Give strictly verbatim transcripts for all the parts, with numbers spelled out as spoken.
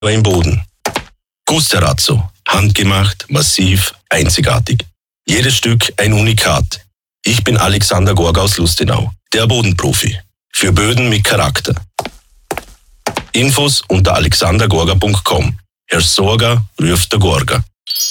im Boden. Gusserazzo. Handgemacht, massiv, einzigartig. Jedes Stück ein Unikat. Ich bin Alexander Gorga aus Lustenau, der Bodenprofi. Für Böden mit Charakter. Infos unter alexander gorga punkt com. Herr Sorga ruft der Gorga.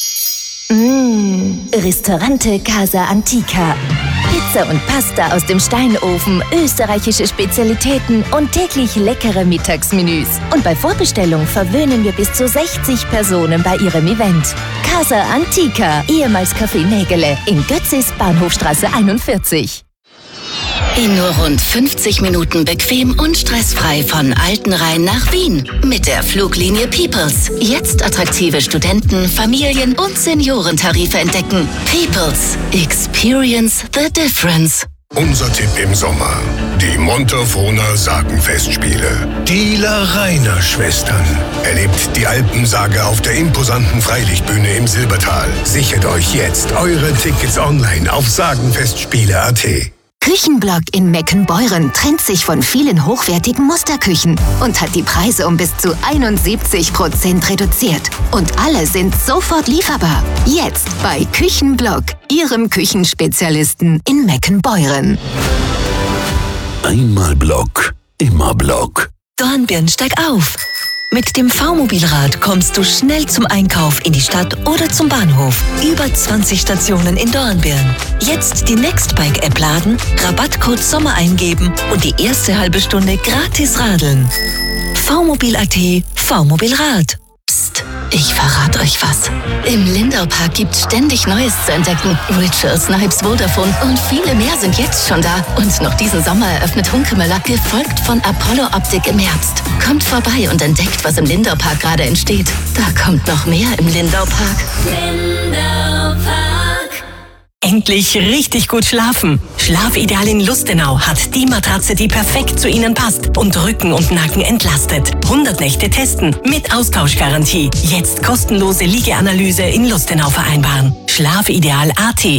Mmh, Ristorante Casa Antica. Pizza und Pasta aus dem Steinofen, österreichische Spezialitäten und täglich leckere Mittagsmenüs. Und bei Vorbestellung verwöhnen wir bis zu sechzig Personen bei ihrem Event. Casa Antica, ehemals Café Nägele, in Götzis, Bahnhofstraße einundvierzig. In nur rund fünfzig Minuten bequem und stressfrei von Altenrhein nach Wien. Mit der Fluglinie Peoples. Jetzt attraktive Studenten-, Familien- und Seniorentarife entdecken. Peoples. Experience the difference. Unser Tipp im Sommer. Die Montafona Sagenfestspiele. Die Larrainer Schwestern. Erlebt die Alpensaga auf der imposanten Freilichtbühne im Silbertal. Sichert euch jetzt eure Tickets online auf sagenfestspiele punkt a t. Küchenblock in Meckenbeuren trennt sich von vielen hochwertigen Musterküchen und hat die Preise um bis zu einundsiebzig Prozent reduziert. Und alle sind sofort lieferbar. Jetzt bei Küchenblock, Ihrem Küchenspezialisten in Meckenbeuren. Einmal Block, immer Block. Dornbirn, steig auf! Mit dem V-Mobilrad kommst du schnell zum Einkauf in die Stadt oder zum Bahnhof. Über zwanzig Stationen in Dornbirn. Jetzt die Nextbike-App laden, Rabattcode Sommer eingeben und die erste halbe Stunde gratis radeln. V-Mobil punkt a t, V-Mobilrad. Psst, ich verrate euch was. Im Lindau-Park gibt's ständig Neues zu entdecken. Ritual, Snipes, Vodafone und viele mehr sind jetzt schon da. Und noch diesen Sommer eröffnet Hunkemöller, gefolgt von Apollo Optik im Herbst. Kommt vorbei und entdeckt, was im Lindau-Park gerade entsteht. Da kommt noch mehr im Lindau-Park. Lindau-Park. Endlich richtig gut schlafen. Schlafideal in Lustenau hat die Matratze, die perfekt zu Ihnen passt und Rücken und Nacken entlastet. hundert Nächte testen mit Austauschgarantie. Jetzt kostenlose Liegeanalyse in Lustenau vereinbaren. Schlafideal punkt a t.